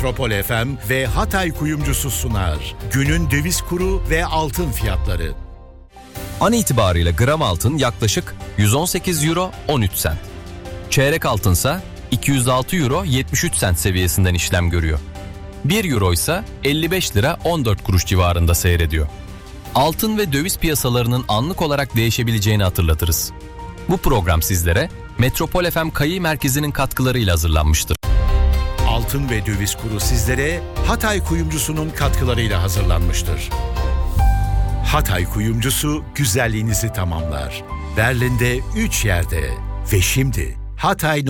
Metropol FM ve Hatay Kuyumcusu sunar. Günün döviz kuru ve altın fiyatları. An itibariyle gram altın yaklaşık 118 euro 13 sent. Çeyrek altınsa 206 euro 73 sent seviyesinden işlem görüyor. 1 euro ise 55 lira 14 kuruş civarında seyrediyor. Altın ve döviz piyasalarının anlık olarak değişebileceğini hatırlatırız. Bu program sizlere Metropol FM Kayı Merkezi'nin katkılarıyla hazırlanmıştır. Altın ve döviz kuru sizlere Hatay Kuyumcusu'nun katkılarıyla hazırlanmıştır. Hatay Kuyumcusu güzelliğinizi tamamlar. Berlin'de 3 yerde ve şimdi Hatay